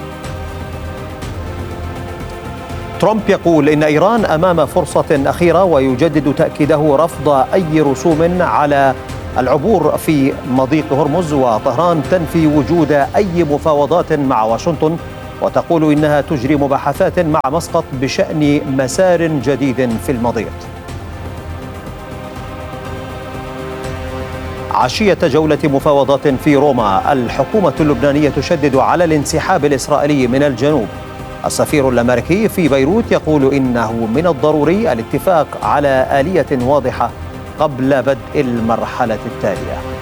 ترامب يقول إن إيران أمام فرصة أخيرة ويجدد تأكيده رفض أي رسوم على العبور في مضيق هرمز، وطهران تنفي وجود أي مفاوضات مع واشنطن وتقول إنها تجري مباحثات مع مسقط بشأن مسار جديد في المضيق. عشية جولة مفاوضات في روما، الحكومة اللبنانية تشدد على الانسحاب الإسرائيلي من الجنوب. السفير الأمريكي في بيروت يقول إنه من الضروري الاتفاق على آلية واضحة قبل بدء المرحلة التالية.